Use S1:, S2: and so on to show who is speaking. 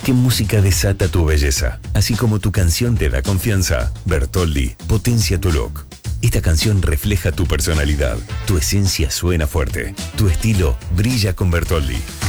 S1: ¿Qué música desata tu belleza? Así como tu canción te da confianza, Bertoldi potencia tu look. Esta canción refleja tu personalidad. Tu esencia suena fuerte. Tu estilo brilla con Bertoldi.